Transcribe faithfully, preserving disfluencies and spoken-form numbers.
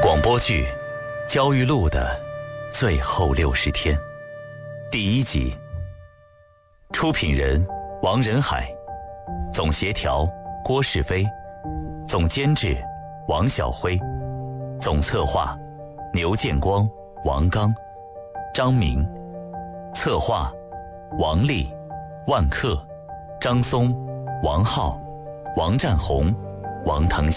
广播剧《焦裕禄的最后六十天》第一集，出品人王仁海，总协调郭世飞，总监制王晓辉，总策划牛建光、王刚、张明，策划王丽、万克、张松、王浩、王占红、王腾